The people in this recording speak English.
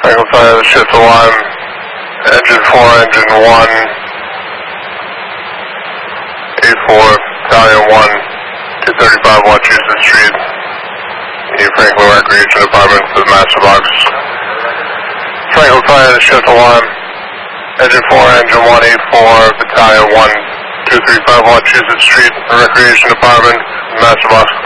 Franklin Fire, shift alarm, engine 4, engine 1, A4, Battalion 1, 235 Wachusett Street, the Franklin Recreation Department for the Master Box. Franklin Fire, shift alarm, engine 4, engine 1, A4, Battalion 1, 235 Wachusett Street, Recreation Department, Master Box.